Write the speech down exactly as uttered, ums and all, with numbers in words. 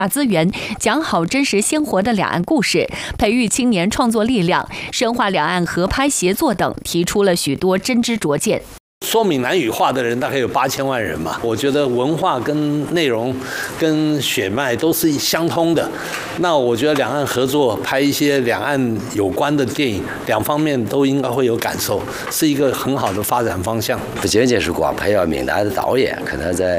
资源，讲好真实鲜活的两岸故事，培育青年创作力量，深化两岸合拍协作等，提出了许多真知灼见。 说闽南语话的人大概有八千万人嘛，我觉得文化跟内容跟血脉都是相通的。那我觉得两岸合作拍一些两岸有关的电影，两方面都应该会有感受，是一个很好的发展方向。 不仅仅是光培养闽南的导演，可能在